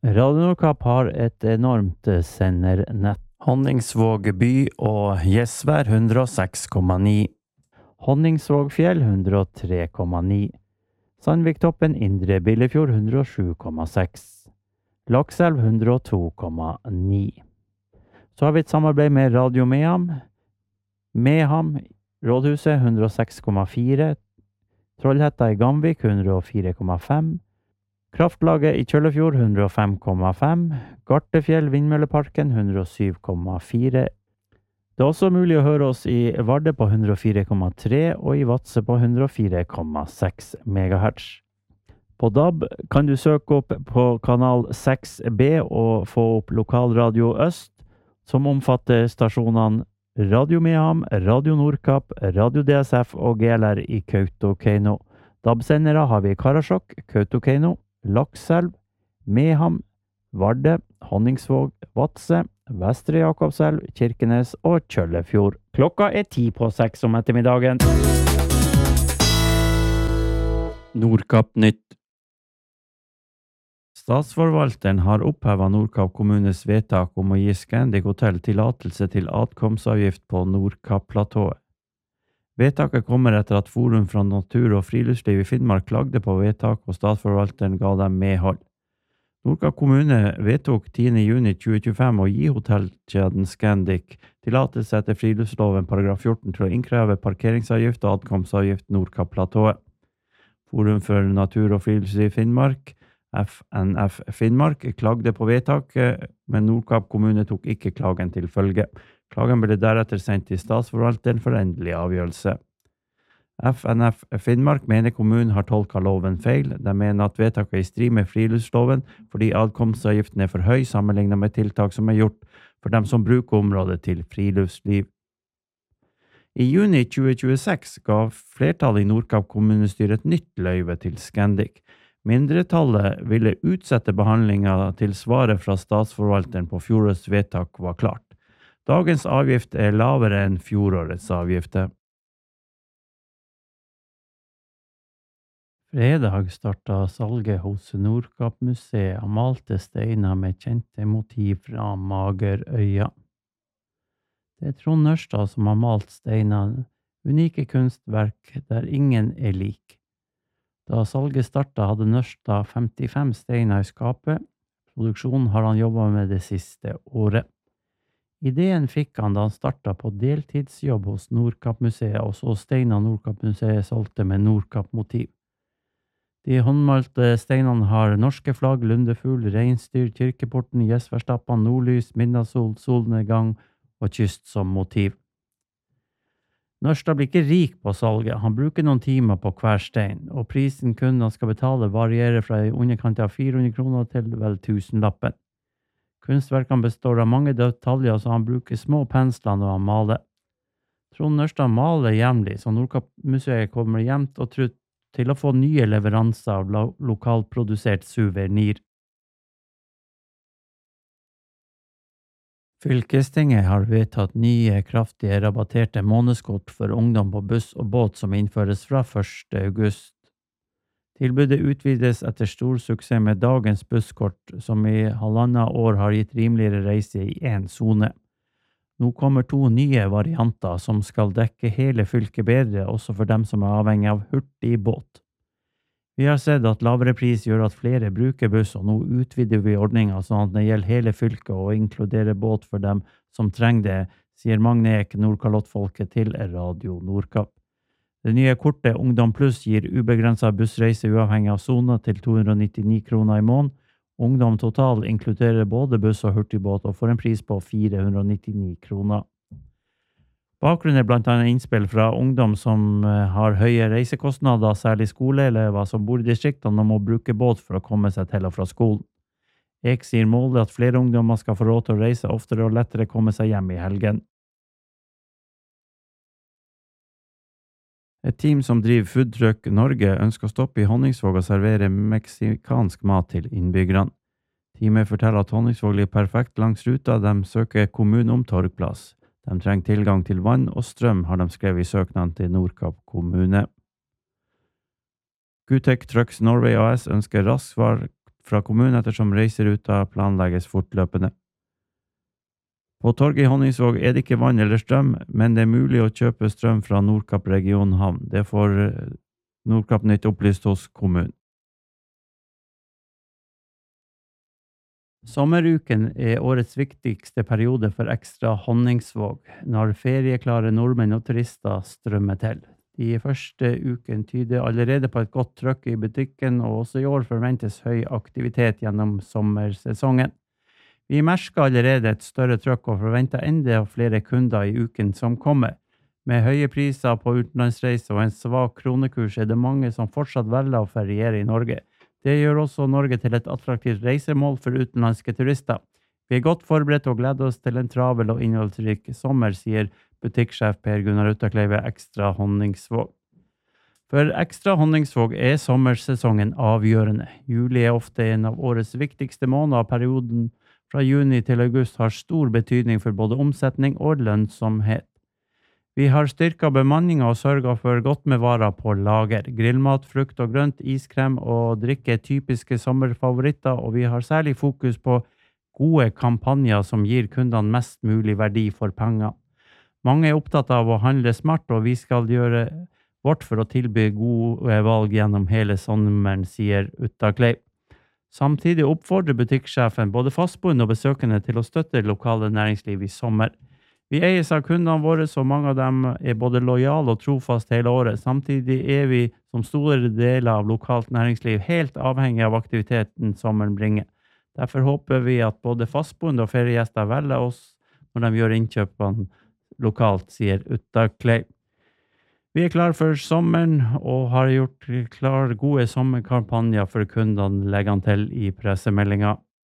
Radio Nordkapp har et enormt sendernett. Honningsvåg by og Gjesvær 106,9. Honningsvågfjell 103,9. Sandviktoppen Indre Billefjord 107,6. Lakselv 102,9. Så har vi et samarbeid med Radio Meham. Meham, Rådhuset 106,4. Trollhetta i Gamvik 104,5. Kraftlaget i Kjøllefjord 105,5. Gartefjell Vindmølleparken 107,4. Det er også mulig å høre oss i Varde på 104,3 og i Vadsø på 104,6 MHz. På DAB kan du søke opp på kanal 6B og få opp Lokalradio Øst, som omfatter stasjonene Radio Meham, Radio Nordkapp, Radio DSF og GLR i Kautokeino. DAB-sendere har vi Karasjok, Kautokeino, Lakselv, Meham, Varde, Honningsvåg, Vadsø, Vestre Jakobselv, Kirkenes og Kjøllefjord. Klokka er 5:10 om ettermiddagen. Nordkapp Nytt. Statsforvalteren har opphevet Nordkapp kommunes vedtak om å gi Scandic Hotel tillatelse til adkomstavgift på Nordkapp-platået. Vedtaket kommer etter at Forum fra Natur og Friluftsliv i Finnmark klagde på vedtak, og statsforvalteren ga dem medhold. Nordkapp kommune vedtok 10. juni 2025 å gi hotellkjeden Scandic tillatelse etter friluftsloven paragraf 14 til å innkreve parkeringsavgift og adkomstavgift Nordkapp-platået. Forum for Natur og Friluftsliv Finnmark, FNF Finnmark, klagde på vedtaket, men Nordkapp kommune tok ikke klagen til følge. Klagen ble deretter sendt til statsforvalteren for endelig avgjørelse. FNF Finnmark mener kommunen har tolket loven feil. De mener at vedtaket er i strid med friluftsloven fordi adkomstavgiften er for høy sammenlignet med tiltak som er gjort for dem som bruker området til friluftsliv. I juni 2026 ga flertallet i Nordkapp kommunestyre et nytt løyve til Scandic. Mindretallet ville utsette behandlingen til svaret fra statsforvalteren på fjorårets vedtak var klart. Dagens avgift er lavere enn fjorårets avgifter. Fredag startet salget hos Nordkapp-museet av malte steiner med kjente motiv fra Magerøya. Det er Trond Nørstad som har malt steinene, unike kunstverk der ingen er lik. Da salget startet hadde Nørstad 55 steiner i skapet. Produksjonen har han jobbet med det siste året. Ideen fikk han da han startet på deltidsjobb hos Nordkapp-museet og så steiner Nordkapp-museet solgte med Nordkapp-motiv. De håndmalte steinene har norske flagg, lundefugl, reinsdyr, kirkeporten, Gjesværstappa, nordlys, midnattssol, solnedgang og kyst som motiv. Nørstad blir ikke rik på salget, han bruker noen timer på hver stein, og prisen kundene skal betale varierer fra i underkant av 400 kroner til vel 1000-lappen. Kunstverkene består av mange detaljer, så han bruker små pensler når han maler. Trond Nørstad maler jevnlig, så Nordkapp-museet kommer jevnt og trutt til å få nye leveranser av lokalprodusert suvenir. Fylkestinget har vedtatt nye kraftige rabatterte månedskort for ungdom på buss og båt som innføres fra 1. august. Tilbudet utvides etter stor suksess med dagens busskort, som i 1,5 år har gitt rimeligere reise i en zone. Nå kommer 2 nye varianter som skal dekke hele fylket bedre, også for dem som er avhengig av hurtig båt. Vi har sett at lavere pris gjør at flere bruker buss, og nå utvider vi ordningen sånn at det gjelder hele fylket og inkluderer båt for dem som trenger det, sier Magne Ek, Nordkalottfolket til Radio Nordkapp. Det nye kortet Ungdom Pluss gir ubegrenset bussreise uavhengig av zone til 299 kroner i måneden. Ungdom total inkluderer både buss og hurtigbåt og får en pris på 499 kroner. Bakgrunnen er blant annet innspill fra ungdom som har høye reisekostnader, særlig skoleelever som bor i distriktene og må bruke båt for å komme seg til og fra skolen. Ek sier målet at flere ungdommer skal få råd til å reise oftere og lettere komme seg hjem i helgen. Et team som driver Food Truck Norge ønsker å stoppe i Honningsvåg og servere meksikansk mat til innbyggerne. Teamet forteller at Honningsvåg ligger perfekt langs ruta, de søker kommunen om torgplass. De trenger tilgang til vann og strøm, har de skrevet i søknaden til Nordkapp kommune. Gutek Trucks Norway AS ønsker raskt svar fra kommunen ettersom reiseruta planlegges fortløpende. På torget i Honningsvåg er det ikke vann eller strøm, men det er mulig å kjøpe strøm fra Nordkapp regionhavn. Det får Nordkapp Nytt opplyst hos kommunen. Sommeruken er årets viktigste periode for Ekstra Honningsvåg, når ferieklare nordmenn og turister strømmer til. De første uken tyder allerede på et godt trøkk i butikken, og også i år forventes høy aktivitet gjennom sommersesongen. Vi merker allerede et større trøkk og forventer enda flere kunder i uken som kommer. Med høye priser på utenlandsreiser og en svak kronekurs er det mange som fortsatt velger å feriere i Norge. Det gjør også Norge til et attraktivt reisemål for utenlandske turister. Vi er godt forberedt og gleder oss til en travel og innholdsrik sommer, sier butikksjef Per Gunnar Uttakleive Ekstra Honningsvåg. For Ekstra Honningsvåg er sommersesongen avgjørende. Juli er ofte en av årets viktigste måneder. Perioden fra juni til august har stor betydning for både omsetning og lønnsomhet. Vi har styrket bemanningen og sørget for godt med varer på lager. Grillmat, frukt og grønt, iskrem og drikke er typiske sommerfavoritter, og vi har særlig fokus på gode kampanjer som gir kundene mest mulig verdi for penger. Mange er opptatt av å handle smart, og vi skal gjøre vårt for å tilby gode valg gjennom hele sommeren, sier Uttakleiv. Samtidig oppfordrer butikksjefen både fastboende og besøkende til å støtte lokale næringsliv i sommer. Vi eies av kundene våre, så mange av dem er både lojale og trofast hele året. Samtidig er vi, som store deler av lokalt næringsliv, helt avhengig av aktiviteten sommeren bringer. Derfor håper vi at både fastboende og feriegjester velger oss når de gjør innkjøpene lokalt, sier Uttakleiv. Vi er klar for sommeren og har gjort klar gode sommerkampanjer for kundene, legger han til i pressemeldinga.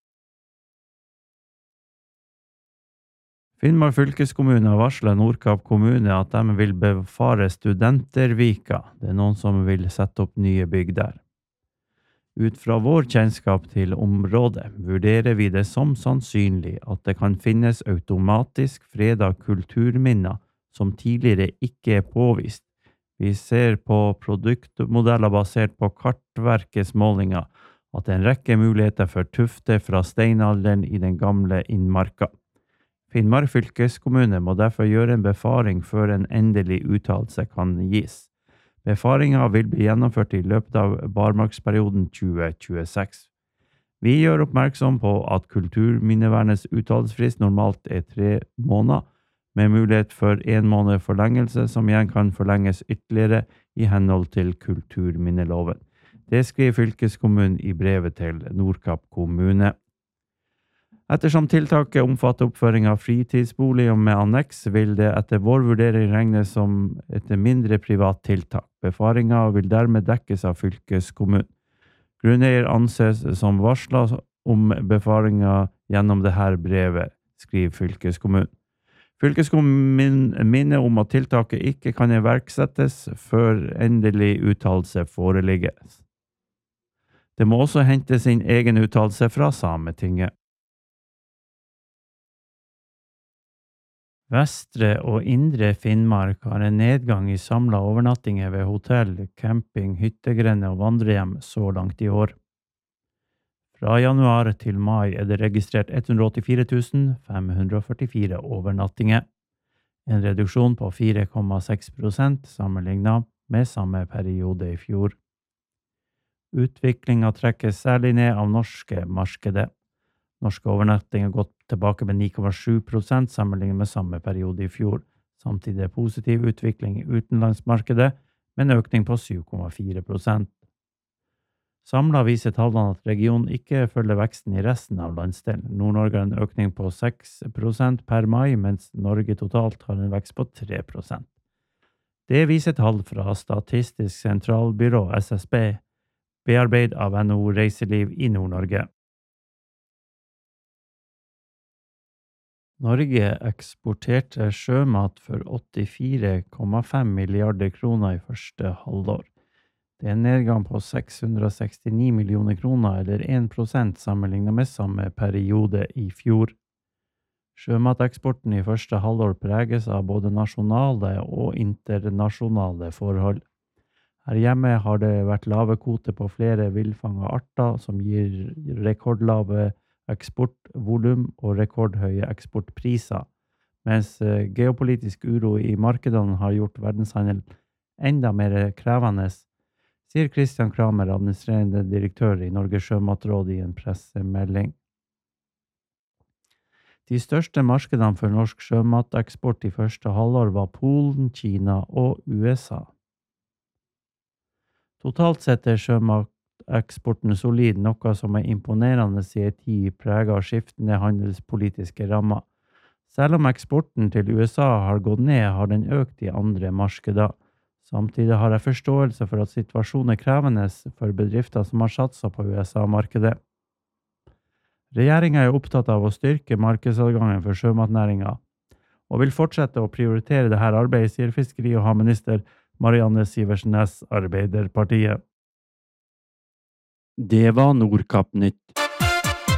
Finnmark fylkeskommune har varslet Nordkapp kommune at de vil befare Studentervika. Det er noen som vil sette opp nye bygg der. Ut fra vår kjennskap til området vurderer vi det som sannsynlig at det kan finnes automatisk fredet kulturminner som tidligere ikke er påvist. Vi ser på produktmodeller basert på kartverkets målinger at det er en rekke muligheter for tufter fra steinalderen i den gamle innmarka. Finnmark fylkeskommune må derfor gjøre en befaring før en endelig uttalelse kan gis. Befaringen vil bli gjennomført i løpet av barmarksperioden 2026. Vi gjør oppmerksom på at kulturminnevernets uttalelsesfrist normalt er 3 måneder, med mulighet for 1 måned forlengelse, som igjen kan forlenges ytterligere i henhold til kulturminneloven. Det skriver fylkeskommunen i brevet til Nordkapp kommune. Ettersom tiltaket omfatter oppføring av fritidsbolig og med anneks, vil det etter vår vurdering regnes som et mindre privat tiltak. Befaringen vil dermed dekkes av fylkeskommunen. Grunneier anses som varslet om befaringen gjennom dette brevet, skriver fylkeskommunen. Fylkeskommunen minner om at tiltaket ikke kan iverksettes før endelig uttalelse foreligger. Det må også hentes inn egen uttalelse fra Sametinget. Vestre og Indre Finnmark har en nedgang i samlet overnattinger ved hotell, camping, hyttegrender og vandrehjem så langt i år. Fra januar til mai er det registrert 184 544 overnattinger, en reduksjon på 4,6% sammenlignet med samme periode i fjor. Utviklingen trekkes særlig ned av norske markedet. Norske overnattinger har gått tilbake med 9,7% sammenlignet med samme periode i fjor. Samtidig er positiv utvikling i utenlandsmarkedet med en økning på 7,4%. Samlet viser tallene at regionen ikke følger veksten i resten av landsdelen. Nord-Norge har en økning på 6% per mai, mens Norge totalt har en vekst på 3%. Det viser tall fra Statistisk sentralbyrå, SSB, bearbeidet av NHO Reiseliv i Nord-Norge. Norge eksporterte sjømat for 84,5 milliarder kroner i første halvår. Det er en nedgang på 669 millioner kroner, eller 1% sammenlignet med samme periode i fjor. Sjømateksporten i første halvår preges av både nasjonale og internasjonale forhold. Her hjemme har det vært lave kvoter på flere villfanga arter, som gir rekordlave eksportvolum og rekordhøye eksportpriser, mens geopolitisk uro i markedene har gjort verdenshandel enda mer krevende, sier Christian Kramer, administrerende direktør i Norges sjømatråd i en pressemelding. De største markedene for norsk sjømateksport i første halvår var Polen, Kina og USA. Totalt sett er sjømateksporten solid, noe som er imponerende i en tid preget av skiftende handelspolitiske rammer. Selv om eksporten til USA har gått ned, har den økt i andre markeder. Samtidig har jeg forståelse for at situasjonen er krevende for bedrifter som har satset på USA-markedet. Regjeringen er opptatt av å styrke markedsadgangen for sjømatnæringen, og vil fortsette å prioritere dette arbeidet, sier fiskeri- og havminister Marianne Sivertsen Næss, Arbeiderpartiet. Det var Nordkapp Nytt.